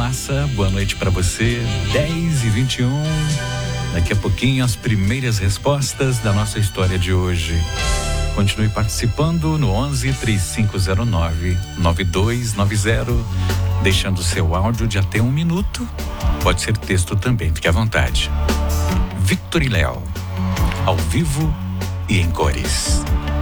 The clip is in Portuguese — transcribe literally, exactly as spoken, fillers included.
Massa, boa noite para você. dez e vinte e um. Daqui a pouquinho as primeiras respostas da nossa história de hoje. Continue participando no onze, três cinco zero nove, nove dois nove zero, deixando seu áudio de até um minuto. Pode ser texto também, fique à vontade. Victor e Léo, ao vivo e em cores.